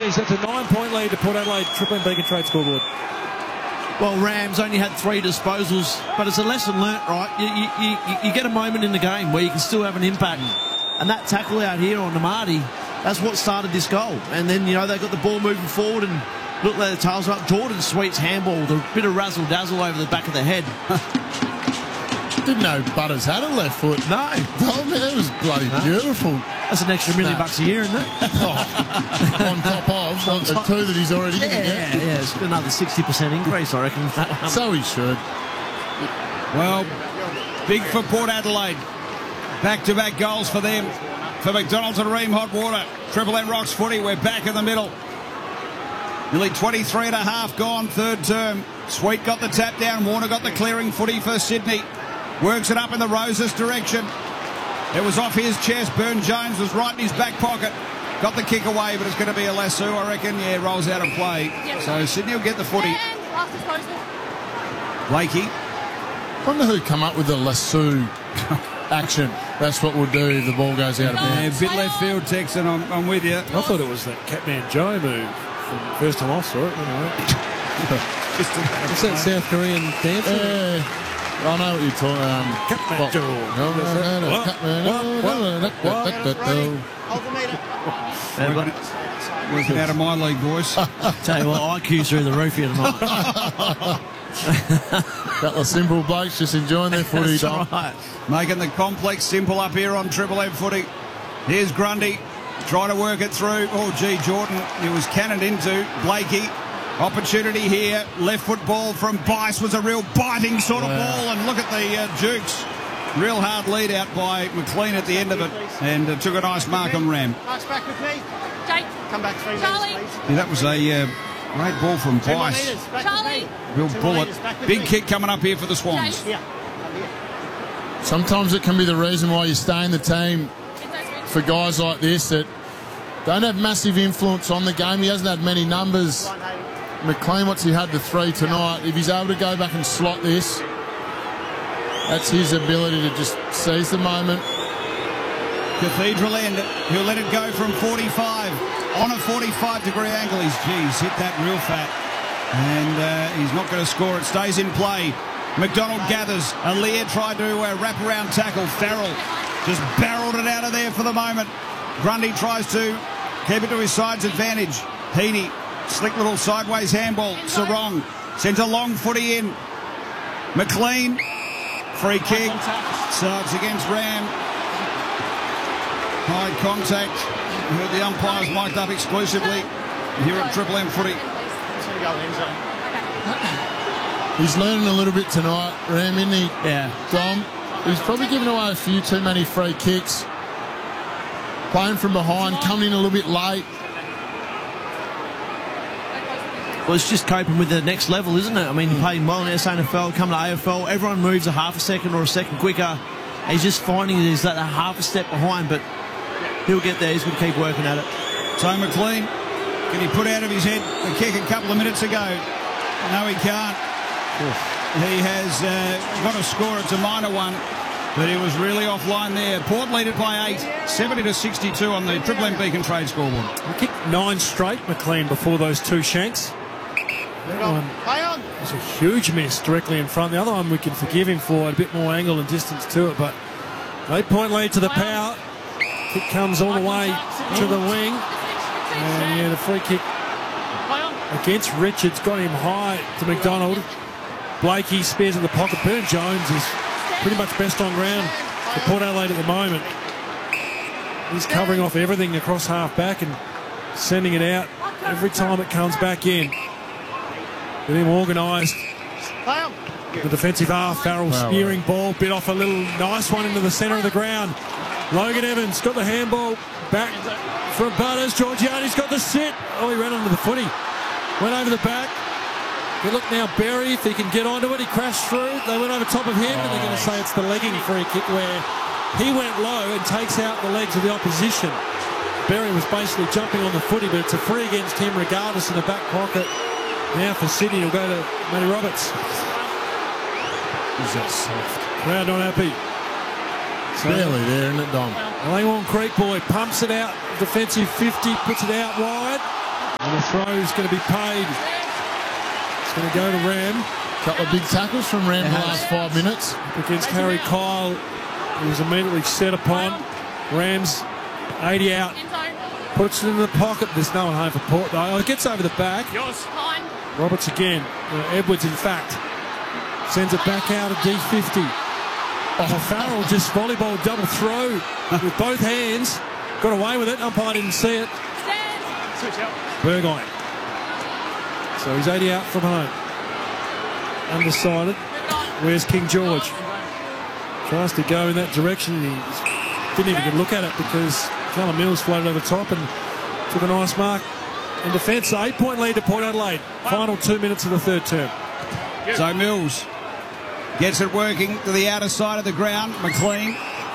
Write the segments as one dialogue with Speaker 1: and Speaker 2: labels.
Speaker 1: Jays, that's a 9-point lead to Port Adelaide. Triple M Beacon Trade scoreboard.
Speaker 2: Well, Rams only had 3 disposals, but it's a lesson learnt, right? You get a moment in the game where you can still have an impact. And that tackle out here on Namati, that's what started this goal. And then, you know, they got the ball moving forward and look like the tails up. Jordan Sweet's handball, the bit of razzle-dazzle over the back of the head.
Speaker 3: Didn't know Butters had a left foot.
Speaker 2: No.
Speaker 3: Oh, man, that was bloody beautiful.
Speaker 2: That's an extra $1 million a year, isn't it?
Speaker 3: On top of the 2 that he's already going to get.
Speaker 2: Yeah, it's another 60% increase, I reckon.
Speaker 3: So he should.
Speaker 4: Well, big for Port Adelaide. Back-to-back goals for them. For McDonald's and Ream Hot Water. Triple M Rocks footy, we're back in the middle. Nearly 23 and a half gone, third term. Sweet got the tap down. Warner got the clearing footy for Sydney. Works it up in the Roses direction. It was off his chest. Burne-Jones was right in his back pocket. Got the kick away, but it's going to be a lasso, I reckon. Yeah, rolls out of play. Yep. So Sydney will get the footy. Blakey.
Speaker 3: Wonder who come up with the lasso action. That's what we'll do if the ball goes out of bounds.
Speaker 4: Yeah, bit left field, Texan. I'm with you.
Speaker 1: I thought it was that Catman Joe move from the first time I saw it. Anyway. What's that South Korean dancer?
Speaker 3: I know what you're talking
Speaker 1: Catman Joe.
Speaker 4: Working out of my league, boys.
Speaker 2: Tell you what, IQ's through the roof here tonight.
Speaker 3: Couple of simple blokes just enjoying their footy.
Speaker 2: Right.
Speaker 4: Making the complex simple up here on Triple M footy. Here's Grundy trying to work it through. Oh, gee, Jordan, he was cannoned into. Blakey, opportunity here. Left foot ball from Bice was a real biting sort of ball. And look at the Dukes. Real hard lead out by McLean at the end of it. And took a nice mark on Ram.
Speaker 5: Mark's back with me.
Speaker 6: Jake.
Speaker 5: Come back 3
Speaker 6: Charlie.
Speaker 5: metres, please.
Speaker 4: Yeah, that was a great ball from Bice.
Speaker 6: Charlie.
Speaker 4: Real bullet. Big kick coming up here for the Swans.
Speaker 5: Yeah.
Speaker 3: Sometimes it can be the reason why you stay in the team for guys like this that don't have massive influence on the game. He hasn't had many numbers. McLean, what's he had the 3 tonight? If he's able to go back and slot this, that's his ability to just seize the moment.
Speaker 4: Cathedral end. He'll let it go from 45 on a 45-degree angle. Hit that real fat. And he's not going to score. It stays in play. McDonald gathers. Aaliyah tried to wrap around tackle. Farrell just barreled it out of there for the moment. Grundy tries to keep it to his side's advantage. Heaney, slick little sideways handball. Sarong sent a long footy in. McLean, free kick. So it's against Ram. High contact. You heard the umpires mic'd up exclusively here at Triple M footy.
Speaker 3: He's learning a little bit tonight, Ram, isn't he?
Speaker 2: Yeah.
Speaker 3: Dom, he's probably given away a few too many free kicks. Playing from behind, coming in a little bit late.
Speaker 2: Well, it's just coping with the next level, isn't it? I mean, playing well in SANFL, come to AFL, everyone moves a half a second or a second quicker. He's just finding he's that half a step behind, but he'll get there. He's going to keep working at it.
Speaker 4: So McLean, can he put out of his head the kick a couple of minutes ago? No, he can't. He has got a score. It's a minor one, but he was really offline there. Port lead it by 8, 70-62 on the Triple M Beacon Trade scoreboard.
Speaker 1: He kicked 9 straight, McLean, before those 2 shanks. That one was a huge miss directly in front. The other one we can forgive him for a bit more angle and distance to it, but 8-point lead to the Power. Kick comes all the way to the wing. And yeah, the free kick against Richards got him high to McDonald. Blakey spares in the pocket. Burne-Jones is pretty much best on ground for Port Adelaide at the moment. He's covering off everything across half back and sending it out every time it comes back in. With him organised. The defensive half, Farrell spearing ball, bit off a little nice one into the centre of the ground. Logan Evans got the handball back from Butters. Georgiani's got the sit. Oh, he ran under the footy. Went over the back. Good look now, Berry, if he can get onto it. He crashed through. They went over top of him, and they're going to say it's the legging free kick where he went low and takes out the legs of the opposition. Berry was basically jumping on the footy, but it's a free against him regardless in the back pocket. Now for Sydney, he'll go to Matty Roberts.
Speaker 3: He's that soft.
Speaker 1: Crowd not happy.
Speaker 3: So, barely there, isn't it, Dom?
Speaker 1: Langwong Creek boy pumps it out. Defensive 50, puts it out wide. Throw's going to be paid. It's going to go to Ram.
Speaker 3: Couple of big tackles from Ram the last 5 minutes.
Speaker 1: Against Harry Kyle, he was immediately set upon. Rams 80 out. Puts it in the pocket. There's no one home for Port though. It gets over the back. Roberts again. Edwards, in fact, sends it back out of D50. Farrell just volleyball double throw with both hands. Got away with it. Umpire didn't see it. Burgoyne. So he's 80 out from home. Undecided. Where's King George? Tries to go in that direction. He didn't even look at it because Callum Mills floated over the top and took a nice mark in defence. 8-point lead to Port Adelaide. Final 2 minutes of the third term.
Speaker 4: So Mills gets it working to the outer side of the ground. McLean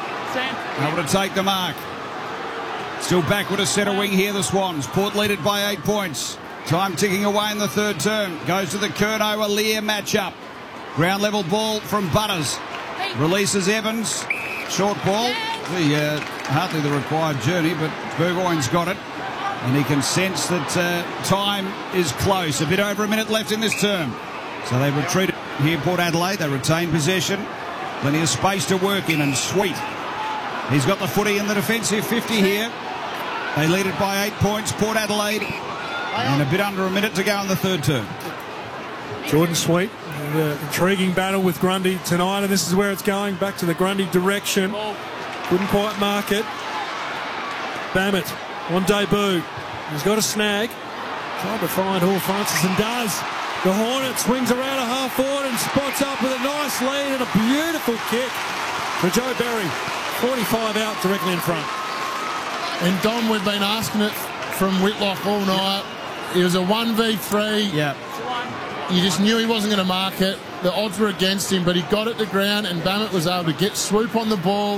Speaker 4: able to take the mark. Still backward a centre wing here, the Swans. Port leaded by 8 points. Time ticking away in the third term. Goes to the Curnow-Aliir matchup. Ground level ball from Butters. Releases Evans. Short ball. Hardly the required journey, but Burgoyne's got it. And he can sense that time is close. A bit over a minute left in this term. So they retreated here, Port Adelaide. They retain possession. Plenty of space to work in, and Sweet. He's got the footy in the defensive 50 here. They lead it by 8 points, Port Adelaide. And a bit under a minute to go in the third term.
Speaker 1: Jordan Sweet, the intriguing battle with Grundy tonight, and this is where it's going, back to the Grundy direction. Couldn't quite mark it. Bammett on debut. He's got a snag. Tried to find Hall Francis and does. The Hornet swings around a half forward and spots up with a nice lead and a beautiful kick for Joe Berry. 45 out directly in front.
Speaker 3: And Don, we've been asking it from Whitlock all night. It was a 1v3.
Speaker 2: Yeah.
Speaker 3: You just knew he wasn't going to mark it. The odds were against him, but he got it to ground, and Bammett was able to swoop on the ball,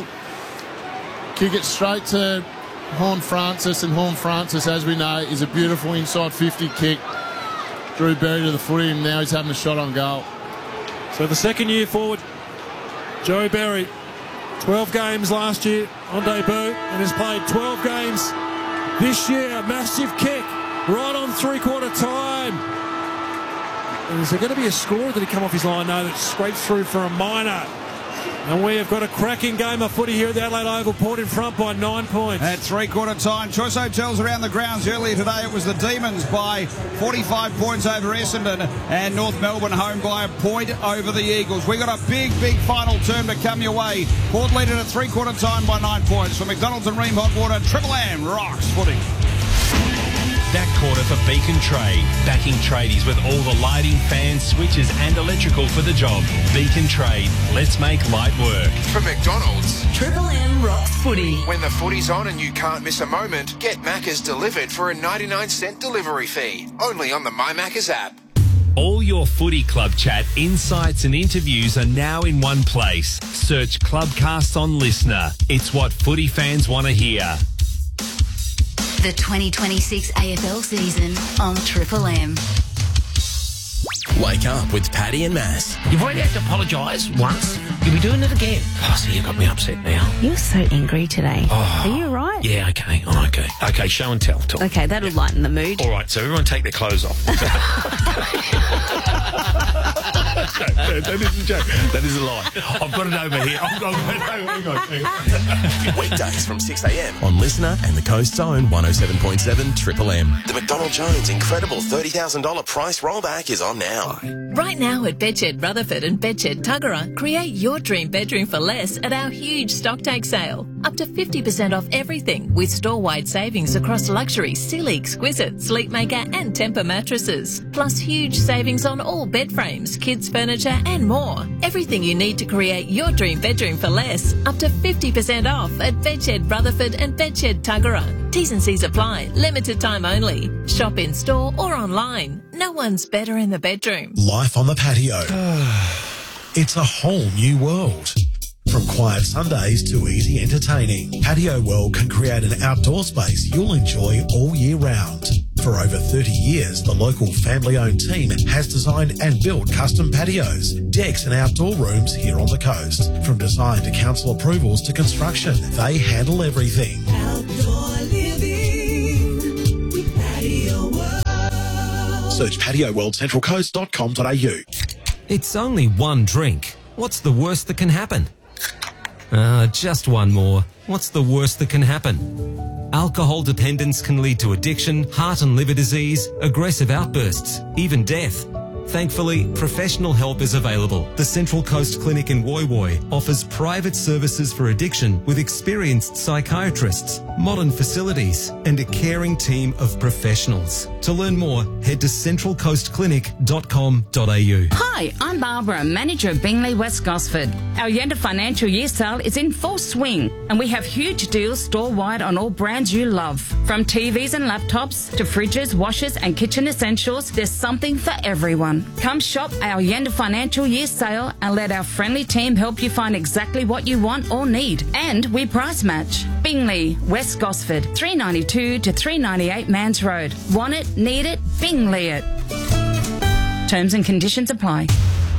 Speaker 3: kick it straight to Horn Francis, and Horn Francis, as we know, is a beautiful inside 50 kick. Drew Berry to the footy, and now he's having a shot on goal.
Speaker 1: So the second year forward, Joe Berry, 12 games last year on debut, and has played 12 games this year. A massive kick right on three-quarter time. And is there going to be a score, or did he come off his line? No, that scrapes through for a minor. And we have got a cracking game of footy here at the Adelaide Oval. Port in front by 9 points.
Speaker 4: At three-quarter time, Choice Hotels around the grounds. Earlier today, it was the Demons by 45 points over Essendon, and North Melbourne home by a point over the Eagles. We got a big final term to come your way. Port leading at three-quarter time by 9 points. For McDonald's and Ream Hot Water, Triple M rocks footy.
Speaker 5: That quarter for Beacon Trade. Backing tradies with all the lighting, fans, switches and electrical for the job. Beacon Trade. Let's make light work.
Speaker 6: For McDonald's,
Speaker 7: Triple M rocks footy.
Speaker 6: when the footy's on and you can't miss a moment, get Macca's delivered for a 99-cent delivery fee. Only on the My Macca's app.
Speaker 5: All your footy club chat, insights and interviews are now in one place. Search Clubcast on Listener. It's what footy fans want to hear.
Speaker 7: The 2026 AFL season on Triple M.
Speaker 8: Wake up with Paddy and Mass.
Speaker 9: You've already had to apologise once. You'll be doing it again. Oh, see, you got me upset now.
Speaker 10: You're so angry today.
Speaker 9: Oh.
Speaker 10: Are you all right?
Speaker 9: Yeah, okay. Oh, okay. Okay, show and tell.
Speaker 10: Okay, that'll lighten the mood.
Speaker 9: All right, so everyone take their clothes off. That is a joke. That is a lie. I've got it over here.
Speaker 8: Weekdays from 6 a.m. on Listener and the Coast's own 107.7 Triple M. The McDonald Jones incredible $30,000 price rollback is on now.
Speaker 11: Right now at Bedshed Rutherford and Bedshed Tuggerah, create your dream bedroom for less at our huge stocktake sale. Up to 50% off everything with store-wide savings across luxury, Silly, Exquisite, Sleepmaker and Temper mattresses. Plus huge savings on all bed frames, kids furniture and more. Everything you need to create your dream bedroom for less. Up to 50% off at Bedshed Rutherford and Bedshed Tuggerah. T's and C's apply. Limited time only. Shop in store or online. No one's better in the bedroom.
Speaker 12: Life on the patio. It's a whole new world. From quiet Sundays to easy entertaining, Patio World can create an outdoor space you'll enjoy all year round. For over 30 years, the local family-owned team has designed and built custom patios, decks and outdoor rooms here on the coast. From design to council approvals to construction, they handle everything.
Speaker 13: Outdoor living with Patio World.
Speaker 12: Search patioworldcentralcoast.com.au.
Speaker 13: It's only one drink. What's the worst that can happen? Just one more. What's the worst that can happen? Alcohol dependence can lead to addiction, heart and liver disease, aggressive outbursts, even death. Thankfully, professional help is available. The Central Coast Clinic in Woy Woy offers private services for addiction with experienced psychiatrists, modern facilities, and a caring team of professionals. To learn more, head to centralcoastclinic.com.au.
Speaker 14: Hi, I'm Barbara, manager of Bingley West Gosford. Our end of financial year sale is in full swing, and we have huge deals store-wide on all brands you love. From TVs and laptops to fridges, washers, and kitchen essentials, there's something for everyone. Come shop our end of financial year sale and let our friendly team help you find exactly what you want or need. And we price match. Bingley, West Gosford, 392 to 398 Mans Road. Want it, need it, Bingley it. Terms and conditions apply.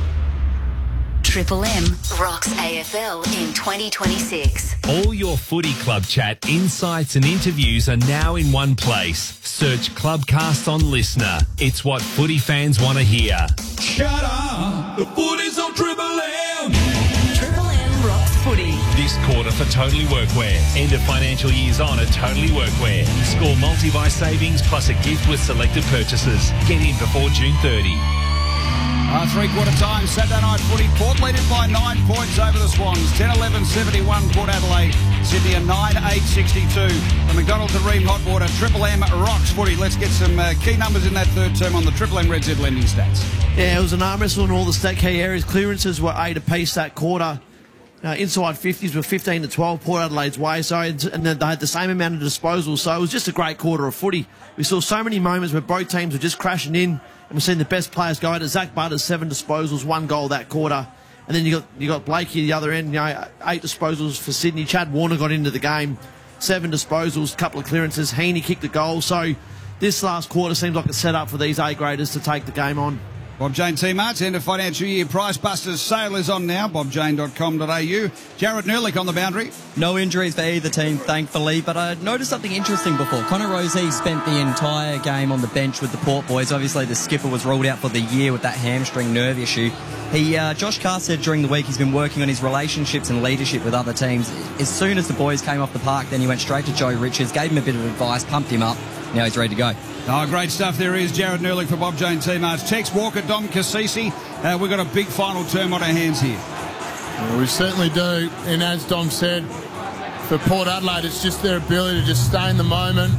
Speaker 7: Triple M rocks AFL in 2026.
Speaker 5: All your footy club chat, insights and interviews are now in one place. Search Clubcast on Listener. It's what footy fans want to hear.
Speaker 4: Shut up! The footy's on Triple M!
Speaker 7: Triple M rocks footy.
Speaker 5: This quarter for Totally Workwear. End of financial year's on at Totally Workwear. Score multi-buy savings plus a gift with selected purchases. Get in before June 30.
Speaker 4: Three-quarter time, Saturday night footy. Port leaded by 9 points over the Swans. 10-11-71 Port Adelaide. Sydney a 9-8-62. The McDonald to Ream Hotwater. Triple M rocks footy. Let's get some key numbers in that third term on the Triple M Red Z lending stats.
Speaker 2: Yeah, it was an arm wrestle in all the stat key areas. Clearances were 8 apiece that quarter. Inside 50s were 15-12 Port Adelaide's way, and then they had the same amount of disposals, so it was just a great quarter of footy. We saw so many moments where both teams were just crashing in, and we've seen the best players go at it. Zach Butters, 7 disposals, 1 goal that quarter. And then you got Blakey at the other end, 8 disposals for Sydney. Chad Warner got into the game, 7 disposals, couple of clearances. Heaney kicked the goal. So this last quarter seems like a setup for these A-graders to take the game on.
Speaker 4: Bob Jane T-Marts, end of financial year Price Busters sale is on now, bobjane.com.au. Jared Nerlich on the boundary.
Speaker 15: No injuries for either team, thankfully, but I noticed something interesting before. Connor Rozee spent the entire game on the bench with the Port boys. Obviously, the skipper was ruled out for the year with that hamstring nerve issue. Josh Carr said during the week he's been working on his relationships and leadership with other teams. As soon as the boys came off the park, then he went straight to Joe Richards, gave him a bit of advice, pumped him up. Now he's ready to go.
Speaker 4: Oh, great stuff there is. Jared Nerlich for Bob Jane T-Marts. Tex Walker, Dom Cassisi. We've got a big final term on our hands here.
Speaker 3: Well, we certainly do. And as Dom said, for Port Adelaide, it's just their ability to just stay in the moment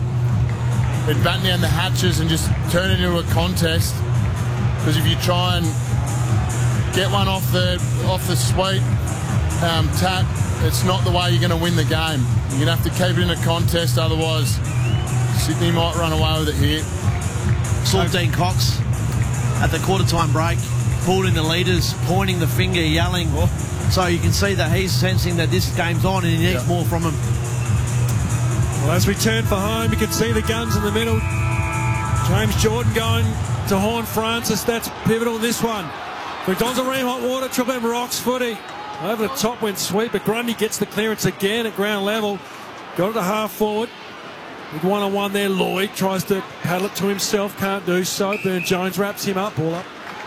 Speaker 3: and batten down the hatches and just turn it into a contest. Because if you try and get one off the sweet tap, it's not the way you're going to win the game. You're going to have to keep it in a contest, otherwise Sydney might run away with it here.
Speaker 2: Saw Dean Cox at the quarter-time break, pulled in the leaders, pointing the finger, yelling. So you can see that he's sensing that this game's on and he needs more from him.
Speaker 1: Well, as we turn for home, you can see the guns in the middle. James Jordan going to Horn Francis. That's pivotal in this one. McDonald's Ream Hotwater, Triple M rocks footy. Over the top went sweet, but Grundy gets the clearance again at ground level. Got it to half forward. With one-on-one there, Lloyd tries to paddle it to himself, can't do so. Burne-Jones wraps him up, ball up.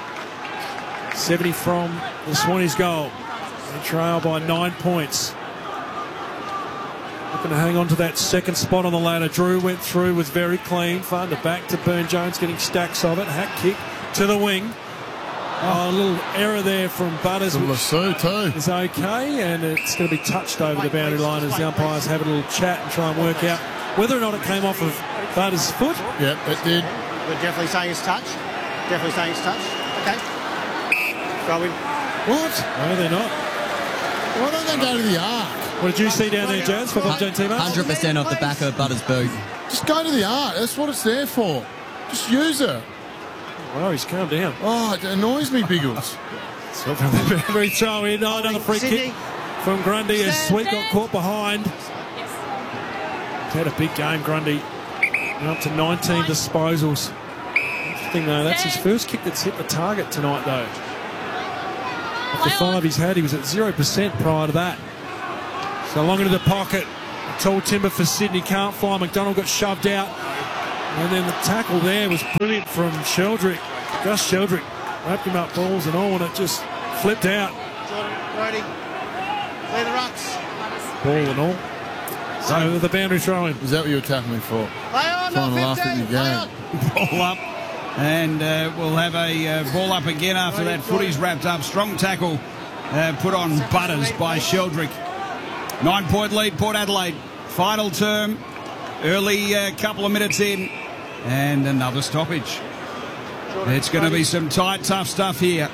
Speaker 1: 70 from the Swannies' goal. They trail by 9 points. Looking to hang on to that second spot on the ladder. Drew went through, was very clean. Far to back to Burne-Jones, getting stacks of it. Hack kick to the wing. Oh, a little error there from Butters.
Speaker 3: Lasso too.
Speaker 1: Is okay, and it's going to be touched over the boundary line as the umpires have a little chat and try and work out whether or not it came off of Butters' foot.
Speaker 3: Yep, it did.
Speaker 16: We're definitely saying it's touch. Definitely saying it's touch. Okay. Throw in.
Speaker 3: What?
Speaker 1: No, they're not.
Speaker 3: Why don't they go to the arc?
Speaker 1: What did you see down there, Jazz, for Bob Jane T-Marts?
Speaker 15: 100% off the back of Butters' boot.
Speaker 3: Just go to the arc. That's what it's there for. Just use it.
Speaker 1: Oh, he's calmed down.
Speaker 3: Oh, it annoys me, Biggles.
Speaker 1: Very throw in. Oh, another free kick from Grundy as Sweet got caught behind. He's had a big game, Grundy. Up to 19 disposals. Interesting, though. That's his first kick that's hit the target tonight, though. After 5 he's had, he was at 0% prior to that. So long into the pocket. A tall timber for Sydney. Can't fly. McDonald got shoved out. And then the tackle there was brilliant from Sheldrick. Gus Sheldrick wrapped him up, balls and all, and it just flipped out.
Speaker 16: Jordan, Brody, clear the rucks.
Speaker 1: Ball and all. So the boundary throw-in.
Speaker 3: Is that what you were tackling me for?
Speaker 16: Play on,
Speaker 3: Trying to laugh at your game.
Speaker 4: Ball up. And we'll have a ball up again after that footy's wrapped up. Strong tackle put on Butters by Sheldrick. 9-point lead, Port Adelaide. Final term. Early couple of minutes in. And another stoppage. It's going to be some tight, tough stuff here.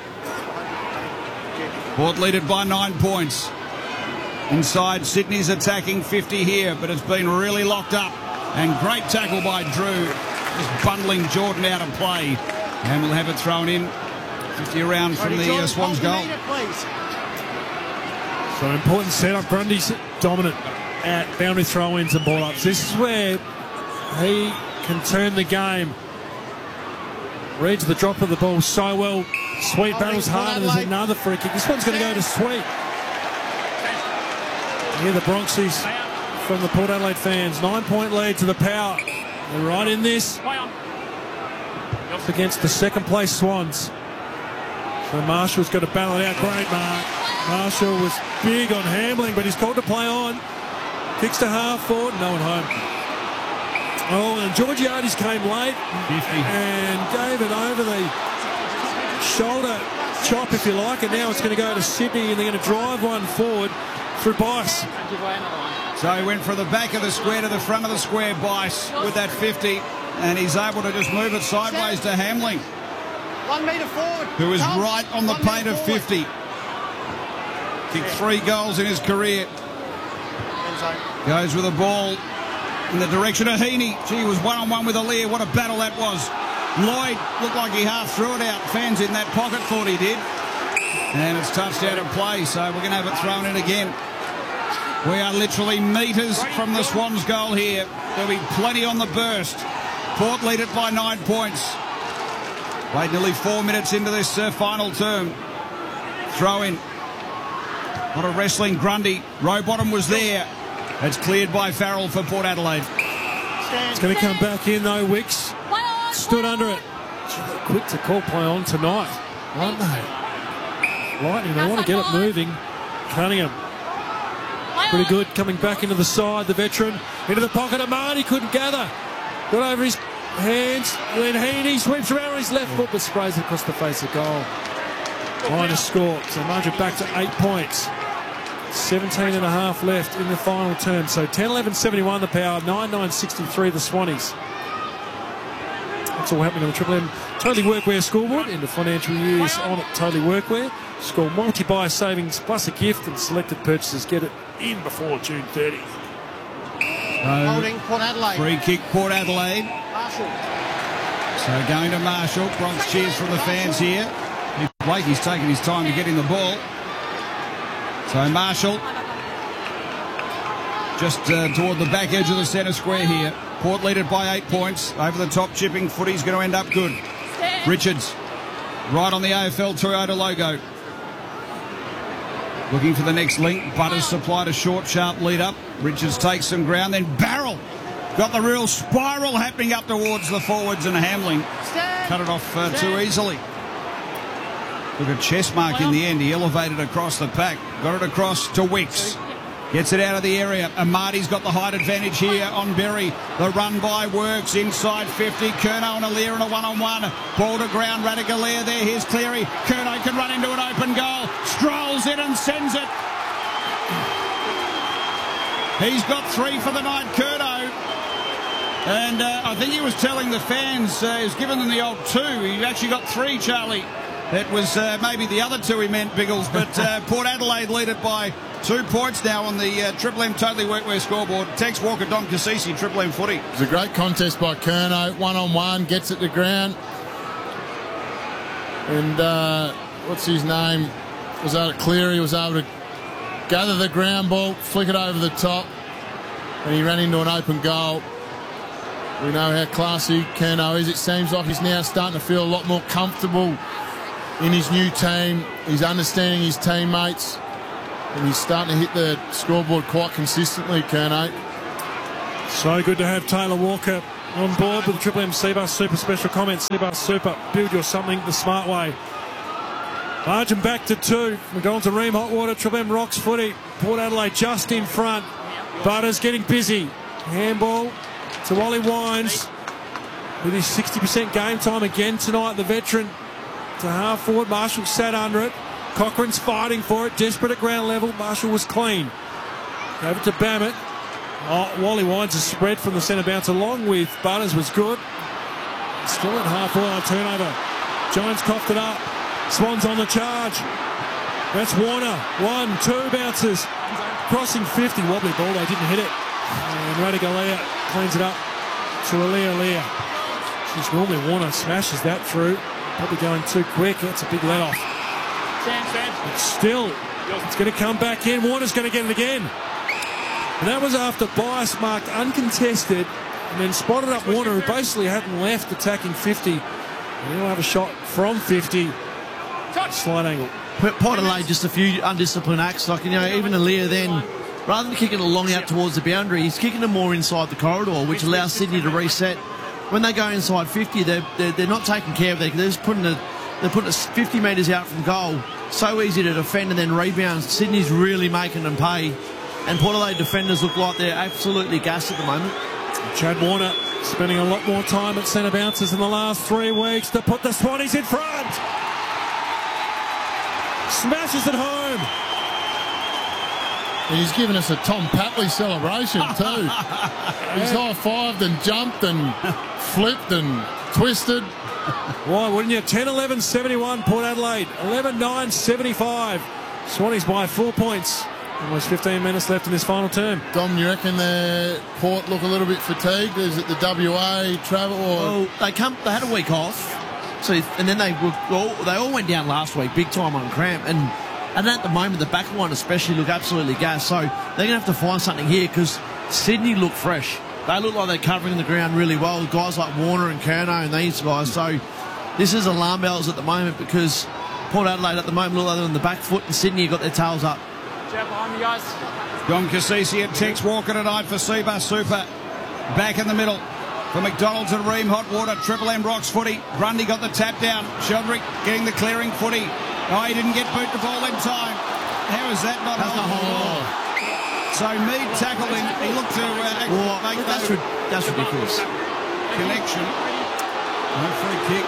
Speaker 4: Port leaded by 9 points. Inside, Sydney's attacking 50 here, but it's been really locked up. And great tackle by Drew, just bundling Jordan out of play. And we'll have it thrown in 50 around from the Swans goal.
Speaker 1: So important setup. Grundy's dominant at boundary throw-ins and ball-ups. This is where he can turn the game. Reads the drop of the ball so well. Sweet battles hard, and there's another free kick. This one's going to go to Sweet. Here the Bronxies from the Port Adelaide fans. 9-point lead to the Power. They're right in this. Up against the second-place Swans. So Marshall's got to battle it out. Great mark. Marshall was big on Hamling, but he's called to play on. Kicks to half forward. No one home. Oh, and Georgiades came late and gave it over the shoulder chop, if you like, and now it's going to go to Sydney, and they're going to drive one forward through Bice.
Speaker 4: So he went from the back of the square to the front of the square, Bice, with that 50, and he's able to just move it sideways to Hamling.
Speaker 16: 1 metre forward.
Speaker 4: Who is right on the paint of 50. Kicked 3 goals in his career. Goes with the ball in the direction of Heaney. Gee, he was one-on-one with Aliir. What a battle that was. Lloyd looked like he half threw it out. Fans in that pocket thought he did. And it's touched out of play, so we're going to have it thrown in again. We are literally metres from the Swans goal here. There'll be plenty on the burst. Port lead it by 9 points. Played nearly 4 minutes into this final term. Throw in. Not a wrestling Grundy. Rowbottom was there. It's cleared by Farrell for Port Adelaide.
Speaker 1: It's going to come back in though, Wicks. Stood under it. They're quick to call play on tonight, aren't they? Lightning, they want to get it moving. Cunningham. Pretty good coming back into the side. The veteran into the pocket of Marty. Couldn't gather. Got over his hands. Then Heaney sweeps around on his left foot but sprays it across the face of goal. Minus score. So margin back to 8 points. 17 and a half left in the final term. So 10-11-71 the Power, 9-9-63 the Swannies. That's all happening on the Triple M Totally Workwear scoreboard. End of financial years on at Totally Workwear. Score multi-buy savings plus a gift, and selected purchases get it in before June 30.
Speaker 16: Holding Port Adelaide.
Speaker 4: Free kick Port Adelaide.
Speaker 16: Marshall.
Speaker 4: So going to Marshall. Bronx cheers from the fans here. Blakey's taking his time to get in the ball. So Marshall just toward the back edge of the centre square here. Port lead it by 8 points. Over the top chipping footy's going to end up good. Richards right on the AFL Toyota logo. Looking for the next link. Butters supplied a short, sharp lead up. Richards takes some ground. Then Barrel got the real spiral happening up towards the forwards, and Hamling cut it off too easily. Took a chest mark in the end. He elevated across the pack. Got it across to Wicks. Gets it out of the area. Amati's got the height advantage here on Berry. The run by works inside 50. Curnow and Aliir in a one-on-one. Ball to ground. Radicalair there. Here's Cleary. Curnow can run into an open goal. Strolls it and sends it. He's got 3 for the night, Curnow. And I think he was telling the fans, he's given them the old 2. He actually got 3, Charlie. It was maybe the other 2 he meant, Biggles, but Port Adelaide lead it by 2 points now on the Triple M Totally Workwear scoreboard. Tex Walker, Dom Cassisi, Triple M footy.
Speaker 3: It's a great contest by Curnow, one-on-one, gets it to ground. And what's his name? Was able to clear, he was able to gather the ground ball, flick it over the top, and he ran into an open goal. We know how classy Curnow is. It seems like he's now starting to feel a lot more comfortable in his new team. He's understanding his teammates, and he's starting to hit the scoreboard quite consistently, Curnow.
Speaker 1: So good to have Taylor Walker on board with the Triple M Seabus Super special comments. Seabus Super, build your something the smart way. Margin back to 2. McDonald's and Ream Hot Water, Triple M Rocks footy. Port Adelaide just in front. Butters getting busy. Handball to Wally Wines with his 60% game time again tonight. The veteran to half forward. Marshall sat under it. Cochrane's fighting for it, desperate at ground level. Marshall was clean. Gave it to Bammett. Wally Wines' spread from the centre bounce along with Butters was good. Still at half forward on a turnover. Jones coughed it up. Swans on the charge. That's Warner. 1, 2 bounces. Crossing 50. Wobbly ball. They didn't hit it. And Radigalia cleans it up to Alia. She's normally Warner smashes that through. Probably going too quick. That's a big let off. But still, it's going to come back in. Warner's going to get it again. And that was after Bias marked uncontested and then spotted up Warner, who basically hadn't left attacking 50. And he'll have a shot from 50. Slight angle.
Speaker 2: Port Adelaide just a few undisciplined acts. Like, even Alia then, rather than kicking it long out towards the boundary, he's kicking them more inside the corridor, which allows Sydney to reset. When they go inside 50, they're not taking care of it. They're just putting it 50 metres out from goal. So easy to defend and then rebound. Sydney's really making them pay. And Port Adelaide defenders look like they're absolutely gassed at the moment.
Speaker 1: Chad Warner spending a lot more time at centre bounces in the last 3 weeks to put the Swannies in front. Smashes it home.
Speaker 3: He's given us a Tom Papley celebration too. He's high-fived and jumped and flipped and twisted.
Speaker 1: Why wouldn't you? 10-11-71 Port Adelaide. 11-9-75. Swannies by 4 points. Almost 15 minutes left in this final term.
Speaker 3: Dom, you reckon the Port look a little bit fatigued? Is it the WA travel? Or?
Speaker 2: Well, they had a week off. And then they all went down last week, big time on cramp. And at the moment, the back one especially look absolutely gassed. So they're going to have to find something here because Sydney look fresh. They look like they're covering the ground really well. Guys like Warner and Kerno and these guys. So this is alarm bells at the moment because Port Adelaide at the moment look like they're on the back foot and Sydney have got their tails up.
Speaker 4: Behind you guys. Dom Cassisi and Tex Walker tonight for Seabus Super. Back in the middle for McDonald's and Ream Hot Water. Triple M Rocks footy. Grundy got the tap down. Sheldrick getting the clearing footy. Oh, he didn't get boot the ball in time. How is that not hold? So Mead tackled him. He looked to make
Speaker 2: that's ridiculous.
Speaker 4: Connection. No free kick.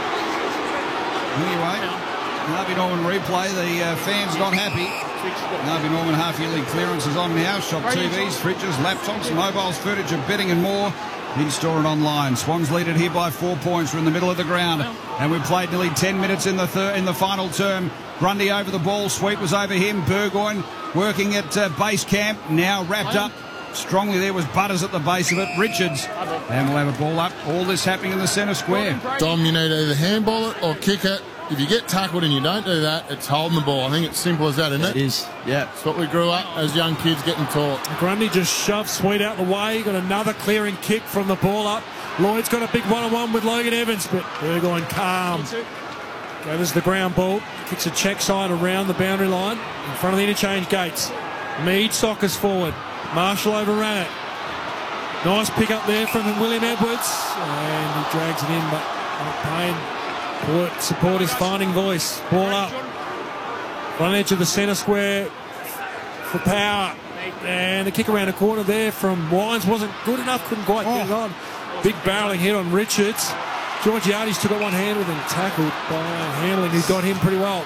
Speaker 4: Anyway, Harvey Norman replay. The fans not happy. Harvey Norman half-yearly clearance is on now. Shop TVs, fridges, laptops, mobiles, furniture, bedding and more. In-store and online. Swans lead it here by 4 points. We're in the middle of the ground. And we've played nearly 10 minutes in the final term. Grundy over the ball. Sweet was over him. Burgoyne working at base camp. Now wrapped up. Strongly there was Butters at the base of it. Richards. And we'll have a ball up. All this happening in the centre square.
Speaker 3: Dom, you need to either handball it or kick it. If you get tackled and you don't do that, it's holding the ball. I think it's simple as that, isn't it?
Speaker 2: It is, yeah.
Speaker 3: It's what we grew up as young kids getting taught.
Speaker 1: Grundy just shoved Sweet out the way. Got another clearing kick from the ball up. Lloyd's got a big one-on-one with Logan Evans, but Burgoyne calm. Gathers the ground ball. Kicks a check side around the boundary line in front of the interchange gates. Mead sockers forward. Marshall overran it. Nice pick up there from William Edwards. And he drags it in, but not Payne. Support is finding voice. Ball up. Front edge of the centre square for Power. And the kick around the corner there from Wines wasn't good enough. Couldn't quite get it on. Big barrelling hit on Richards. Georgiades took it one-handed and tackled by Hamlin, who got him pretty well.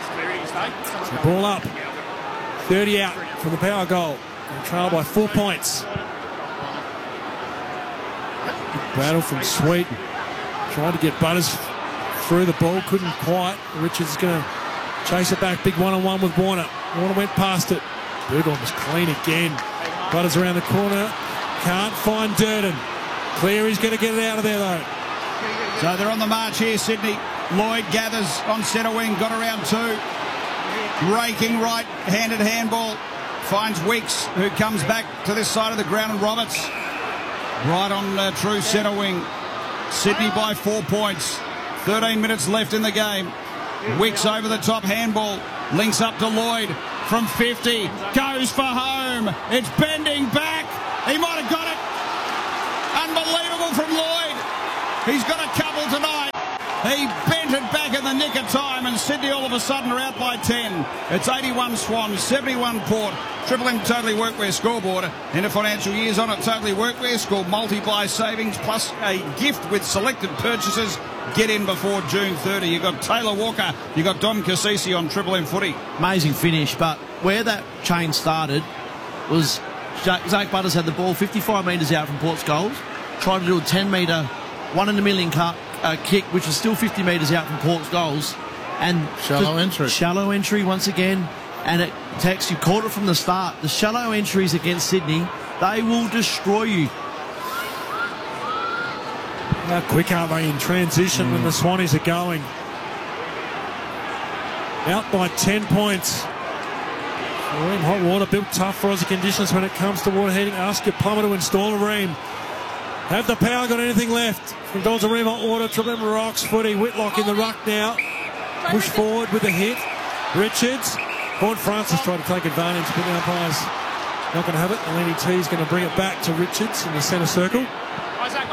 Speaker 1: So ball up. 30 out from the Power goal. And trail by 4 points. Big battle from Sweet. Tried to get Butters through the ball, couldn't quite. Richards is going to chase it back. Big one-on-one with Warner. Warner went past it. Burgoyne was clean again. Butters around the corner. Can't find Durden. Cleary's going to get it out of there, though.
Speaker 4: So they're on the march here, Sydney. Lloyd gathers on centre wing. Got around 2. Raking right. Handed handball. Finds Weeks, who comes back to this side of the ground, and Roberts. Right on true centre wing. Sydney by 4 points. 13 minutes left in the game. Wicks over the top handball. Links up to Lloyd from 50. Goes for home. It's bending back. He might have got it. Unbelievable from He's got a couple tonight. He bent it back in the nick of time, and Sydney all of a sudden are out by 10. It's 81 Swans, 71 Port. Triple M Totally Workwear scoreboard. End of financial years on it. Totally Workwear. Score multiply savings plus a gift with selected purchases. Get in before June 30. You've got Taylor Walker. You've got Dom Cassisi on Triple M footy.
Speaker 2: Amazing finish, but where that chain started was Zach Butters had the ball 55 metres out from Port's goals, tried to do a 10-metre, 1 in a million kick, which was still 50 metres out from Port's goals. And
Speaker 3: shallow entry.
Speaker 2: Shallow entry once again. And it takes you caught it from the start. The shallow entries against Sydney, they will destroy you.
Speaker 1: How quick are they in transition when the Swannies are going? Out by 10 points. We're in hot water, built tough for Aussie conditions when it comes to water heating. Ask your plumber to install a ream. Have the power got anything left? From Don's a ream hot water, Triple M rocks footy. Whitlock in the ruck now. Push forward with a hit. Richards. Vaughan Francis tried to take advantage, but the umpire's not going to have it. Eleni T is going to bring it back to Richards in the centre circle.
Speaker 17: Isaac.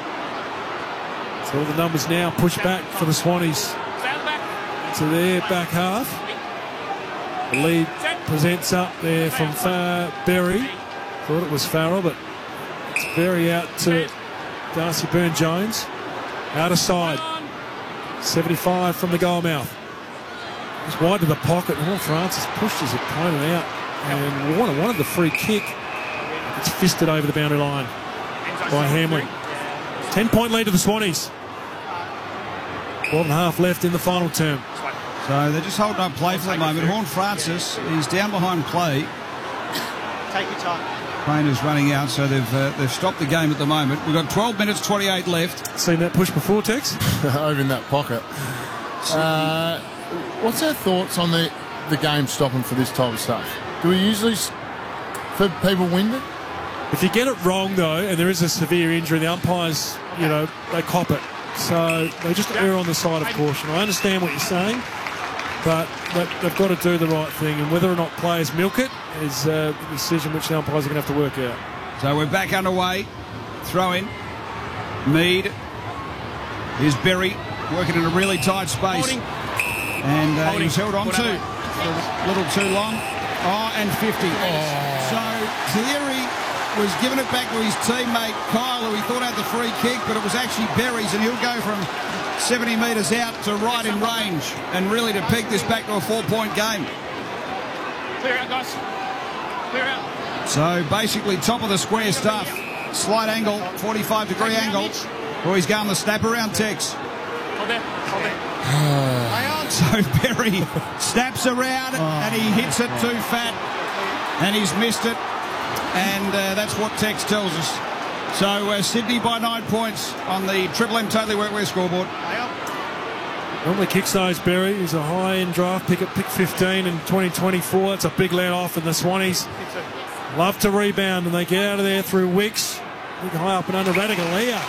Speaker 1: So all the numbers now push back for the Swannies to their back half. The lead presents up there from Berry. Thought it was Farrell, but it's Berry out to Darcy Byrne-Jones. Out of side. 75 from the goal mouth. Just wide to the pocket. Vaughan Francis pushed his opponent out, and Warner wanted the free kick. It's fisted over the boundary line by Hamling. 10-point lead to the Swannies. 12 and a half left in the final term.
Speaker 4: So they're just holding up play for the moment. Vaughan Francis, he's down behind play.
Speaker 16: Take your time.
Speaker 4: Plane is running out, so they've stopped the game at the moment. We've got 12 minutes 28 left.
Speaker 1: Seen that push before, Tex?
Speaker 3: Over in that pocket. What's our thoughts on the game stopping for this type of stuff? Do we usually for people winded?
Speaker 1: If you get it wrong, though, and there is a severe injury, the umpires, they cop it. So they just err on the side of caution. I understand what you're saying, but they've got to do the right thing. And whether or not players milk it is a decision which the umpires are going to have to work out.
Speaker 4: So we're back underway. Throw in. Mead. Here's Berry working in a really tight space. And he's held on to a little too long. And 50. So Cleary was giving it back to his teammate Kyle, who he thought had the free kick, but it was actually Berry's, and he'll go from 70 metres out to right in range, and really to peg this back to a 4-point game.
Speaker 17: Clear out, guys. Clear out.
Speaker 4: So basically top of the square stuff. Slight angle, 45-degree angle. Oh, he's going the snap around Tex.
Speaker 17: Hold there.
Speaker 4: So Berry snaps around and he hits it too fat, and he's missed it. And that's what Tex tells us. So Sydney by 9 points on the Triple M Totally Workwear scoreboard.
Speaker 1: Normally kicks those, Berry. He's a high-end draft pick at pick 15 in 2024. It's a big let-off, and the Swannies love to rebound, and they get out of there through Wicks. Big high up and under Radigalia.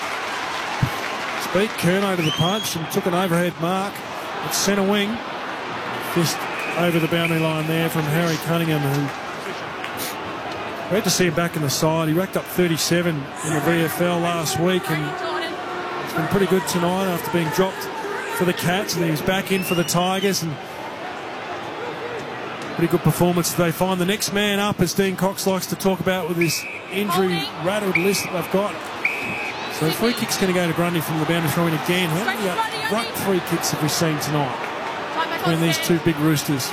Speaker 1: Beat Curnow to the punch and took an overhead mark at centre wing. Fist over the boundary line there from Harry Cunningham, who great to see him back in the side. He racked up 37 in the VFL last week, and it's been pretty good tonight after being dropped for the Cats, and he was back in for the Tigers, and pretty good performance. They find the next man up, as Dean Cox likes to talk about with this injury-rattled list that they've got. So the free kick's going to go to Grundy from the boundary throw in again. How many ruck free kicks have we seen tonight between these two big roosters?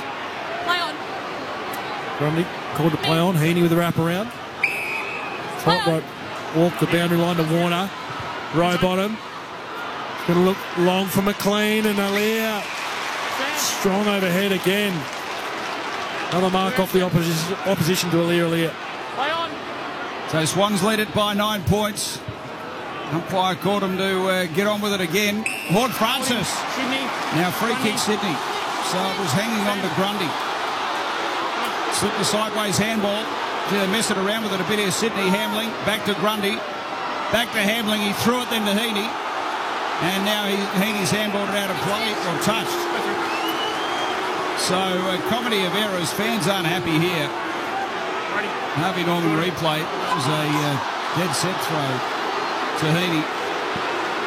Speaker 1: Grundy called to play on. Heaney with a wrap around. Top rope walk the boundary line to Warner. Row bottom. Going to look long for McLean, and Alia strong overhead again. Another mark off the opposition to Alia.
Speaker 4: So Swans lead it by 9 points. Umpire called him to get on with it again. Vaughan Francis. Now free kick Sydney. So it was hanging on to Grundy. Slipped the sideways handball. They messed it around with it a bit here. Sydney. Hamling back to Grundy. Back to Hamling. He threw it then to Heaney. And now Heaney's handballed it out of play or touched. So a comedy of errors. Fans aren't happy here. Harvey Norman replay. It was a dead set throw to Heaney.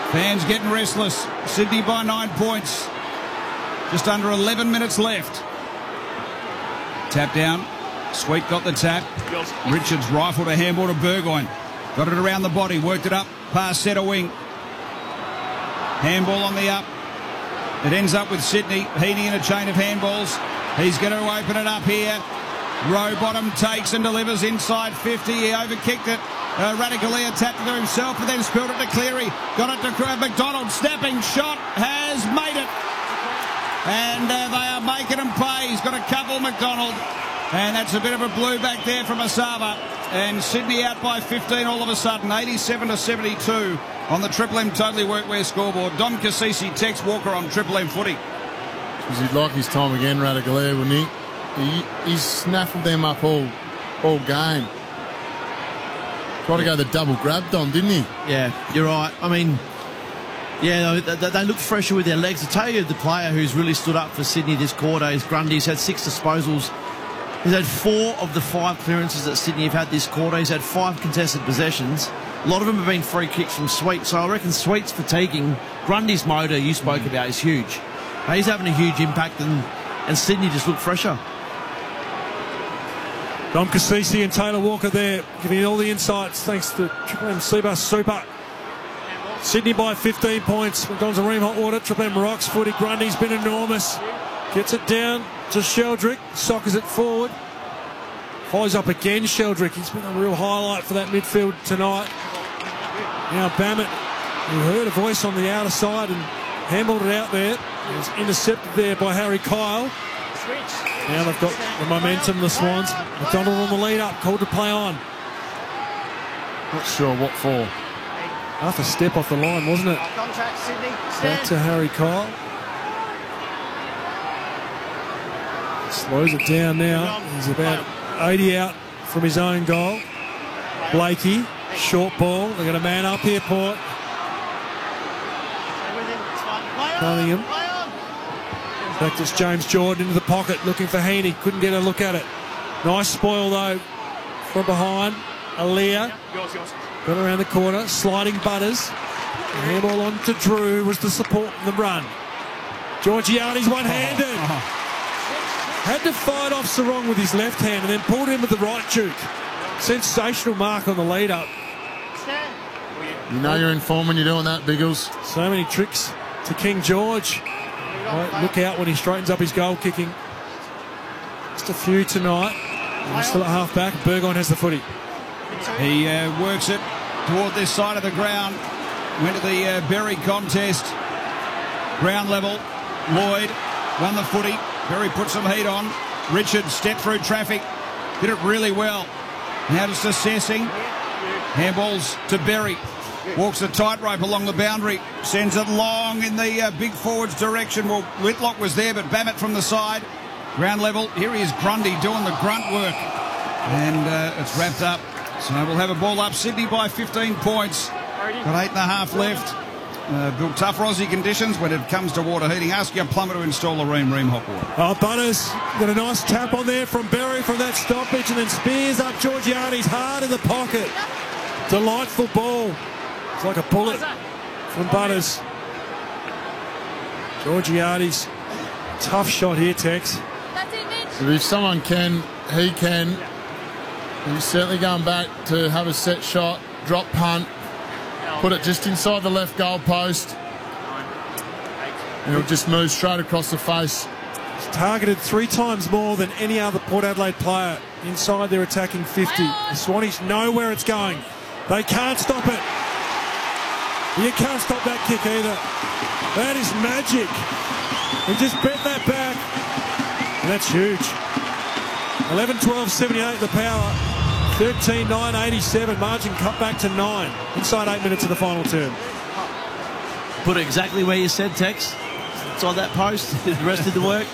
Speaker 4: Fans getting restless. Sydney by 9 points. Just under 11 minutes left. Tap down. Sweet got the tap. Richards rifled a handball to Burgoyne. Got it around the body. Worked it up past centre wing. Handball on the up. It ends up with Sydney. Heaney in a chain of handballs. He's going to open it up here. Rowbottom takes and delivers inside 50. He overkicked it. Radicalea tapped it to himself and then spilled it to Cleary. Got it to McDonald. Snapping shot. Has made it. And they are making him pay. He's got a couple, McDonald. And that's a bit of a blue back there from Asava. And Sydney out by 15 all of a sudden. 87-72 on the Triple M Totally Workwear scoreboard. Dom Cassisi texts Walker on Triple M footy.
Speaker 3: Because he'd like his time again, Radicalea, wouldn't he? He snaffled them up all game. Tried to go the double grab, Dom, didn't he?
Speaker 2: Yeah, you're right. I mean, yeah, they look fresher with their legs. I tell you, the player who's really stood up for Sydney this quarter is Grundy. He's had 6 disposals. He's had 4 of the 5 clearances that Sydney have had this quarter. He's had 5 contested possessions. A lot of them have been free kicks from Sweet, so I reckon Sweet's fatiguing. Grundy's motor you spoke about is huge. He's having a huge impact, and Sydney just look fresher.
Speaker 1: Dom Cassisi and Taylor Walker there giving you all the insights thanks to Triple M Seabus Super. Sydney by 15 points. McDonald's and Ream Hot Water. Triple M rocks footy. Grundy's been enormous. Gets it down to Sheldrick. Sockers it forward. Follows up again, Sheldrick. He's been a real highlight for that midfield tonight. Now Bammett, who heard a voice on the outer side and handballed it out there. It was intercepted there by Harry Kyle. Now they've got the momentum, the Swans. McDonald on the lead up, called to play on.
Speaker 3: Not sure what for.
Speaker 1: Half a step off the line, wasn't it?
Speaker 16: Contact, Sydney.
Speaker 1: Back to Harry Kyle. Slows it down now. He's about 80 out from his own goal. Blakey, short ball. They've got a man up here, Port. Cunningham. In fact, it's James Jordan into the pocket looking for Heaney. Couldn't get a look at it. Nice spoil, though, from behind. Aaliyah. Got around the corner. Sliding Butters. Handball on to Drew was the support in the run. Georgiades one-handed. Had to fight off Sarong with his left hand and then pulled him with the right juke. Sensational mark on the lead-up.
Speaker 3: You know you're in form when you're doing that, Biggles.
Speaker 1: So many tricks to King George. Right, look out when he straightens up his goal kicking. Just a few tonight. He's still at half-back. Burgoyne has the footy.
Speaker 4: He works it toward this side of the ground. Went to the Berry contest. Ground level. Lloyd won the footy. Berry put some heat on. Richard stepped through traffic. Did it really well. Now just assessing. Handballs to Berry. Walks the tightrope along the boundary. Sends it long in the big forwards direction. Well, Whitlock was there, but Bammett from the side. Ground level. Here he is, Grundy, doing the grunt work. And it's wrapped up. So we'll have a ball up. Sydney by 15 points. Got 8.5 left. Built tough Aussie conditions when it comes to water heating. Ask your plumber to install a Ream hot water.
Speaker 1: Butters got a nice tap on there from Berry from that stoppage and then spears up Georgiades hard in the pocket. Delightful ball. It's like a bullet from Butters. Georgiades, tough shot here, Tex.
Speaker 3: If someone can, he can. He's certainly going back to have a set shot, drop punt, put it just inside the left goal post. And he'll just move straight across the face.
Speaker 1: He's targeted 3 times more than any other Port Adelaide player inside their attacking 50. The Swannies know where it's going. They can't stop it. You can't stop that kick either. That is magic. He just bent that back. And that's huge. 11-12-78 the power. 13-9, 87. Margin cut back to 9. Inside 8 minutes of the final term.
Speaker 2: Put it exactly where you said, Tex. Inside that post. The rest did the work.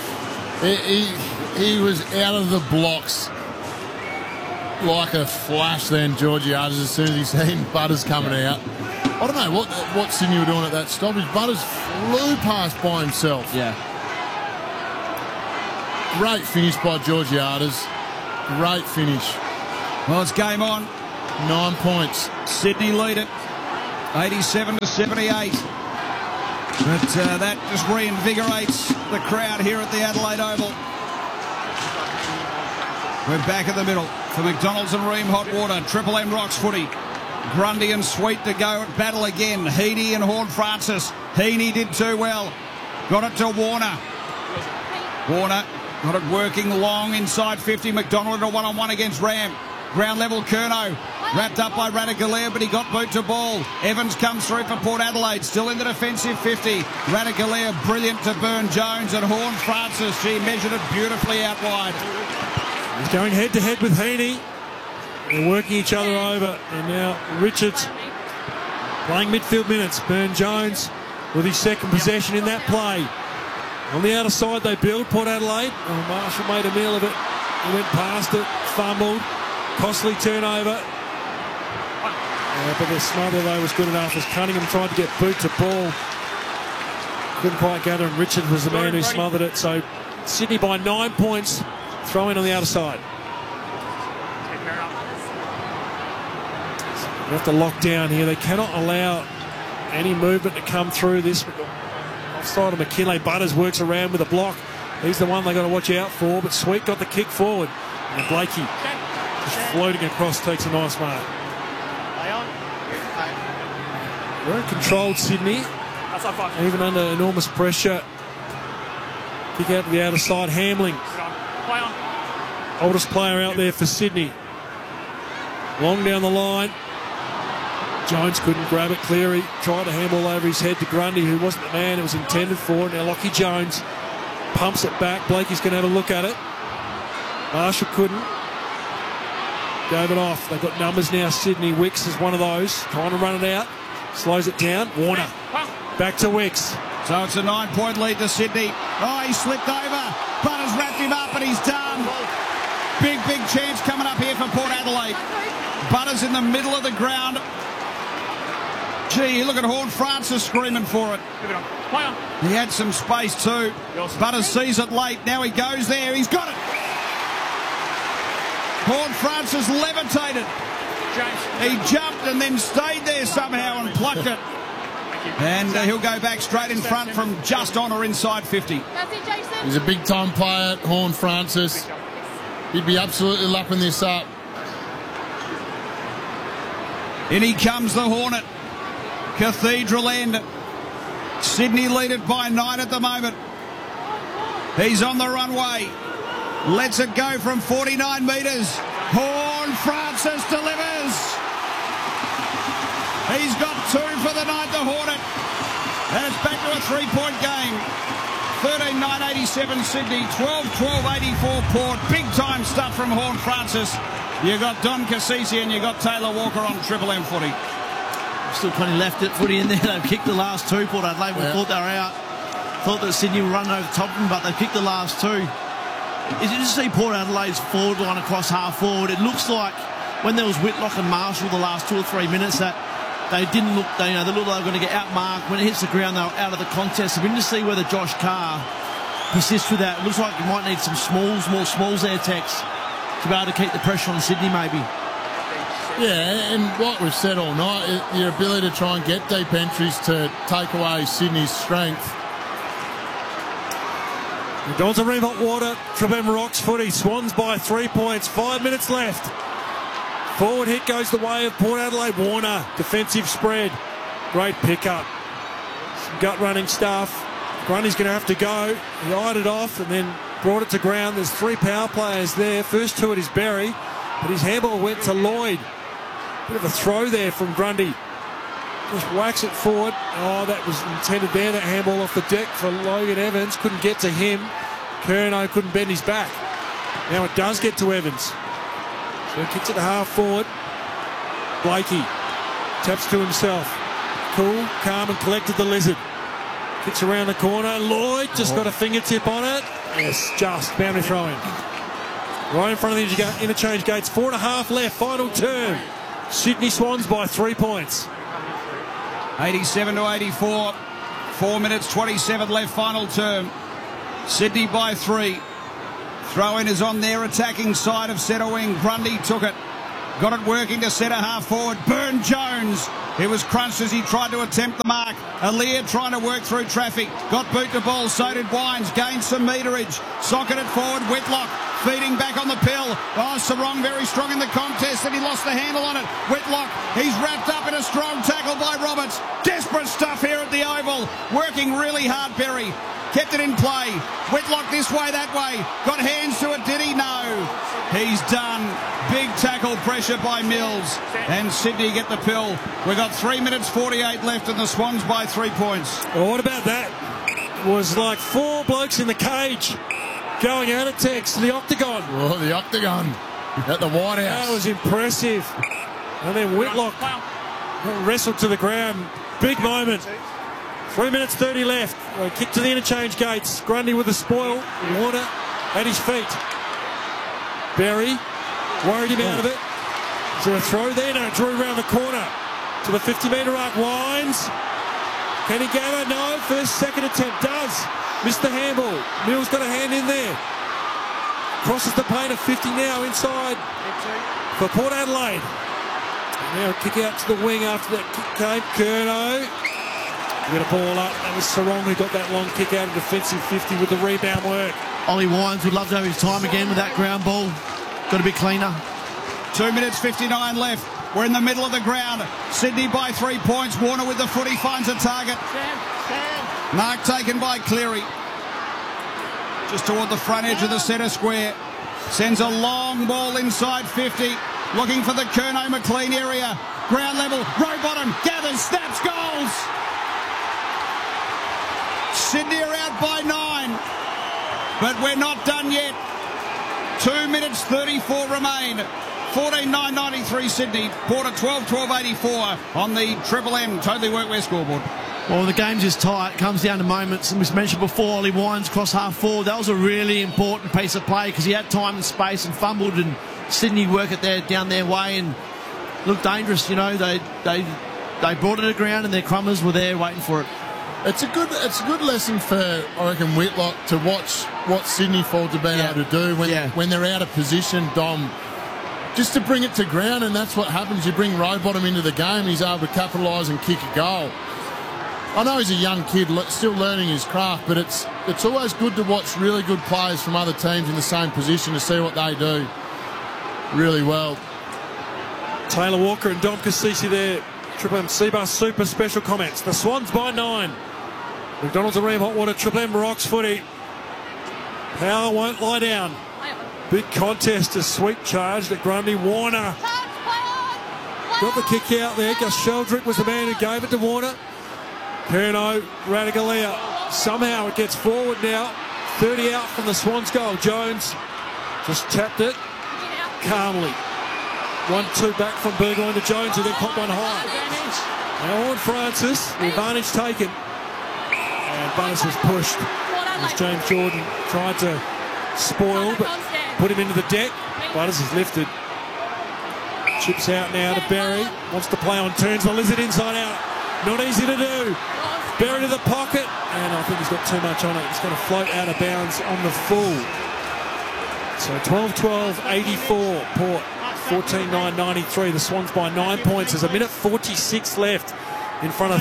Speaker 3: He was out of the blocks like a flash then, Georgiades, as soon as he seen Butters coming out. I don't know what Sydney were doing at that stoppage. Butters flew past by himself.
Speaker 2: Yeah.
Speaker 3: Great finish by Georgiades. Great finish.
Speaker 4: Well, it's game on.
Speaker 3: 9 points.
Speaker 4: Sydney lead it. 87-78. But that just reinvigorates the crowd here at the Adelaide Oval. We're back in the middle for McDonald's and Ream Hot Water. Triple M Rocks footy. Grundy and Sweet to go at battle again. Heaney and Horne-Francis. Heaney did too well. Got it to Warner. Warner got it working long inside 50. McDonald a one-on-one against Ram. Ground level Curnow. Wrapped up by Ratugolea, but he got boot to ball. Evans comes through for Port Adelaide. Still in the defensive 50. Ratugolea brilliant to Burn-Jones, and Horne-Francis, she measured it beautifully out wide.
Speaker 1: He's going head-to-head with Heaney. They're working each other over. And now Richards playing midfield minutes. Burn-Jones with his second possession in that play. On the outer side they build, Port Adelaide. Oh, Marshall made a meal of it. He went past it, fumbled. Costly turnover. But the smother, though, was good enough as Cunningham tried to get boot to ball. Couldn't quite get it, and Richard was the man who smothered it. So Sydney by 9 points, throw in on the outer side. They have to lock down here. They cannot allow any movement to come through this. Offside of McKinley. Butters works around with a block. He's the one they've got to watch out for. But Sweet got the kick forward. And Blakey just floating across, takes a nice mark. Very controlled Sydney, even under enormous pressure. Kick out to the outer side. Hamling, oldest player out there for Sydney. Long down the line. Jones couldn't grab it. Cleary tried to handball over his head to Grundy, who wasn't the man it was intended for. Now Lockie Jones pumps it back. Blakey's going to have a look at it. Marshall couldn't. Gave it off. They've got numbers now, Sydney. Wicks is one of those. Trying to run it out. Slows it down. Warner. Back to Wicks.
Speaker 4: So it's a 9-point lead to Sydney. Oh, he slipped over. Butters wrapped him up and he's done. Big chance coming up here for Port Adelaide. Butters in the middle of the ground. Gee, look at Horne-Francis screaming for it. He had some space too. Butters sees it late. Now he goes there. He's got it. Horne-Francis levitated. He jumped and then stayed there somehow and plucked it. And he'll go back straight in front from just on or inside 50.
Speaker 3: He's a big-time player, Horne-Francis. He'd be absolutely lapping this up.
Speaker 4: In he comes, the Hornet. Cathedral End. Sydney lead it by 9 at the moment. He's on the runway. Lets it go from 49 metres. Horne-Francis delivers. He's got 2 for the night, the Hornet. And it's back to a 3-point game. 13-9-87 Sydney, 12-12-84 Port. Big time stuff from Horne-Francis. You got Don Cassisi and you got Taylor Walker on Triple M footy.
Speaker 2: Still plenty left at footy in there. They've kicked the last 2. Port Adelaide, we thought they were out. Thought that Sydney would run over the top of them, but they've kicked the last 2. Is it to see Port Adelaide's forward line across half forward? It looks like when there was Whitlock and Marshall the last 2 or 3 minutes that they didn't look, they looked like they were going to get outmarked. When it hits the ground, they were out of the contest. So we need to see whether Josh Carr persists with that. It looks like you might need some more smalls there, Tex, to be able to keep the pressure on Sydney maybe.
Speaker 3: Yeah, and what we've said all night, your ability to try and get deep entries to take away Sydney's strength.
Speaker 1: McDonald's and Ream Hot Water, Triple M Rocks footy. Swans by 3 points, 5 minutes left. Forward hit goes the way of Port Adelaide. Warner, defensive spread. Great pickup. Some gut running stuff. Grundy's going to have to go. He eyed it off and then brought it to ground. There's 3 power players there. First 2 at his Berry, but his handball went to Lloyd. Bit of a throw there from Grundy. Just whacks it forward. Oh, that was intended there. That handball off the deck for Logan Evans. Couldn't get to him. Curnow couldn't bend his back. Now it does get to Evans. So he kicks it to half forward. Blakey taps to himself. Cool, calm and collected the lizard. Kicks around the corner. Lloyd just got a fingertip on it. Yes, just boundary throw in. Right in front of the interchange gates. 4.5 left, final term. Sydney Swans by 3 points.
Speaker 4: 87-84. 4 minutes, 27 left, final term. Sydney by 3. Throw-in is on their attacking side of centre wing. Grundy took it. Got it working to centre half forward. Burn-Jones It was crunched as he tried to attempt the mark. Aaliyah trying to work through traffic. Got boot to ball. So did Wines. Gained some meterage. Socketed forward. Whitlock feeding back on the pill. Oh, Sarong very strong in the contest and he lost the handle on it. Whitlock, he's wrapped up in a strong tackle by Roberts. Desperate stuff here at the Oval. Working really hard, Perry. Kept it in play. Whitlock this way, that way. Got hands to it, did he? No. He's done. Big tackle pressure by Mills. And Sydney get the pill. We've got 3 minutes 48 left and the Swans by 3 points.
Speaker 1: Well, what about that? It was like 4 blokes in the cage going out of text to the octagon.
Speaker 3: Oh, the octagon at the White House.
Speaker 1: That was impressive. And then Whitlock wrestled to the ground. Big moment. 3 minutes 30 left. Kick to the interchange gates. Grundy with the spoil. Warner at his feet. Berry worried him out of it. Is there a throw there? No, Drew round the corner to the 50-metre arc. Wines. Can he gather? No. Second attempt does. Missed the handball. Mills got a hand in there. Crosses the paint at 50 now inside for Port Adelaide. And now a kick out to the wing after that kick came. Curnow. Get a ball up. That was Sarong who got that long kick out of defensive 50 with the rebound work.
Speaker 2: Ollie Wines would love to have his time again with that ground ball. Got to be cleaner.
Speaker 4: 2 minutes 59 left. We're in the middle of the ground. Sydney by 3 points. Warner with the footy finds a target. Mark taken by Cleary. Just toward the front edge of the centre square. Sends a long ball inside 50. Looking for the Curnow-McLean area. Ground level. Rowbottom. Gathers. Snaps. Goals. Sydney are out by 9. But we're not done yet. 2 minutes 34 remain. 14.993 Sydney. Port at 12.84 on the Triple M Totally Workwear scoreboard.
Speaker 2: Well, the game's just tight. It comes down to moments. And we mentioned before, Ollie Wines cross half forward. That was a really important piece of play because he had time and space and fumbled, and Sydney work it there down their way and looked dangerous. You know, they brought it to ground and their crummers were there waiting for it.
Speaker 3: It's a good lesson for, I reckon, Whitlock to watch what Sydney Fords have been able to do when they're out of position, Dom. Just to bring it to ground, and that's what happens. You bring Rowbottom into the game, he's able to capitalise and kick a goal. I know he's a young kid, still learning his craft, but it's always good to watch really good players from other teams in the same position to see what they do really well.
Speaker 1: Taylor Walker and Dom Cassisi there. Triple M Seabus Super special comments. The Swans by 9. McDonald's and Ream Hotwater. Triple M rocks footy. Power won't lie down. Big contest. A sweep charge at Grundy. Warner got the kick out there. Gus Sheldrick was the man who gave it to Warner. Curnow, Ratugolea. Somehow it gets forward now. 30 out from the Swans goal. Jones just tapped it calmly. 1-2 back from Burgoyne to Jones, who then popped one high. Now on Francis, the advantage taken. And Bunnis was pushed as James Jordan tried to spoil, but put him into the deck. Bunnis is lifted. Chips out now to Berry. Wants to play on turns. The Lizard inside out. Not easy to do. Berry to the pocket. And I think he's got too much on it. It's going to float out of bounds on the full. So 12-12, 84. Port 14.993. The Swans by 9 points. There's a minute 46 left in front of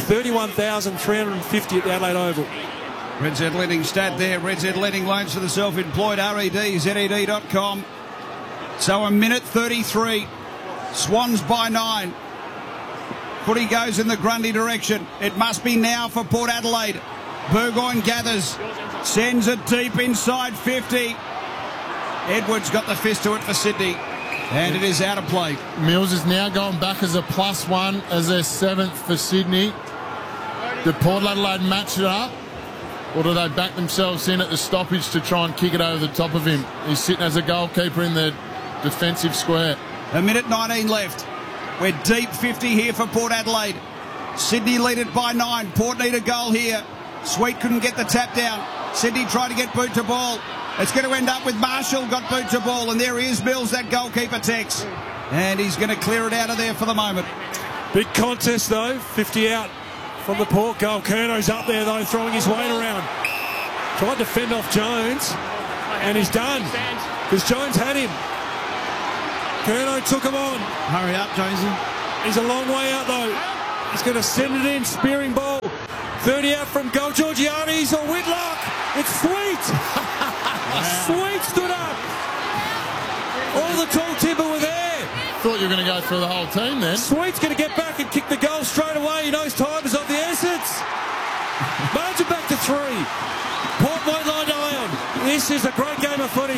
Speaker 1: 31,350 at the Adelaide Oval.
Speaker 4: Red Z Lending stat there. Red Z Lending loans for the self-employed. REDZED.com. So a minute 33. Swans by 9. Footy goes in the Grundy direction. It must be now for Port Adelaide. Burgoyne gathers. Sends it deep inside 50. Edwards got the fist to it for Sydney. And it is out of play.
Speaker 3: Mills is now going back as a +1 as their 7th for Sydney. Did Port Adelaide match it up? Or do they back themselves in at the stoppage to try and kick it over the top of him? He's sitting as a goalkeeper in the defensive square.
Speaker 4: A minute 19 left. We're deep 50 here for Port Adelaide. Sydney lead it by 9. Port need a goal here. Sweet couldn't get the tap down. Sydney tried to get boot to ball. It's going to end up with Marshall got boot to ball, and there he is, Mills, that goalkeeper Tex. And he's going to clear it out of there for the moment.
Speaker 1: Big contest though, 50 out from the Port goal. Curnow's up there though, throwing his weight around. Tried to fend off Jones, and he's done, because Jones had him. Curnow took him on.
Speaker 2: Hurry up, Jonesy.
Speaker 1: He's a long way out though. He's going to send it in. Spearing ball. 30 out from goal. Georgiades or Whitlock. It's Sweet. Sweet stood up. All the tall timber were there.
Speaker 3: Thought you were going to go through the whole team then.
Speaker 1: Sweet's going to get back and kick the goal straight away. He knows time is of the essence. Margin back to 3. Port Won't lie down. This is a great game of footy.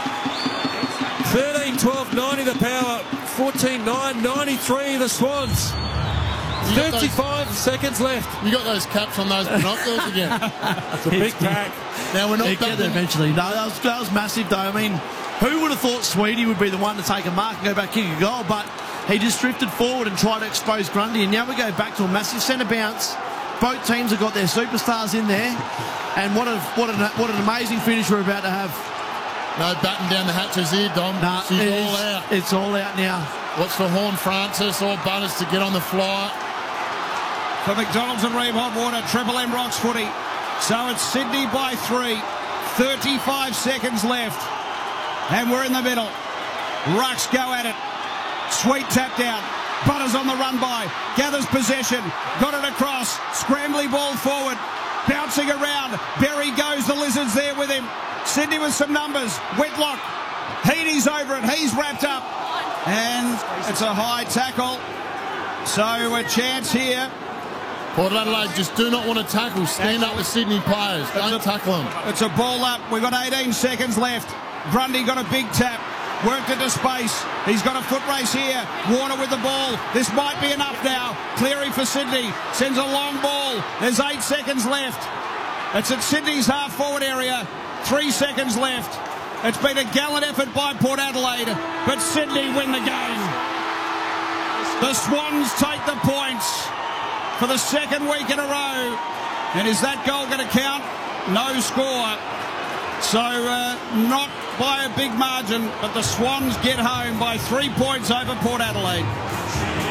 Speaker 1: 13-12, 90 the Power. 14-9, 93 the Swans. 35 seconds left.
Speaker 3: You got those caps on those binoculars again.
Speaker 1: It's a big pack.
Speaker 3: Now we're not
Speaker 2: back there eventually. No, that was massive though. I mean, who would have thought Sweetie would be the one to take a mark and go back kick a goal? But he just drifted forward and tried to expose Grundy, and now we go back to a massive centre bounce. Both teams have got their superstars in there, and what an amazing finish we're about to have.
Speaker 3: No batten down the hatches here, Dom.
Speaker 2: Nah,
Speaker 3: she's all out.
Speaker 2: It's all out now.
Speaker 3: What's for Horn Francis or Butters to get on the fly?
Speaker 4: For McDonald's and Ream Hot Water, Triple M rocks footy. So it's Sydney by 3. 35 seconds left. And we're in the middle. Rucks go at it. Sweet tap down. Butters on the run by. Gathers possession. Got it across. Scrambly ball forward. Bouncing around. Berry goes. The Lizards there with him. Sydney with some numbers. Whitlock. Heaney's over it. He's wrapped up. And it's a high tackle. So a chance here.
Speaker 3: Port Adelaide just do not want to tackle. Stand up with Sydney players. Don't tackle them.
Speaker 4: It's a ball up. We've got 18 seconds left. Grundy got a big tap. Worked into space. He's got a foot race here. Warner with the ball. This might be enough now. Cleary for Sydney. Sends a long ball. There's 8 seconds left. It's at Sydney's half-forward area. 3 seconds left. It's been a gallant effort by Port Adelaide, but Sydney win the game. The Swans take the points for the second week in a row. And is that goal going to count? No score. So not by a big margin, but the Swans get home by 3 points over Port Adelaide.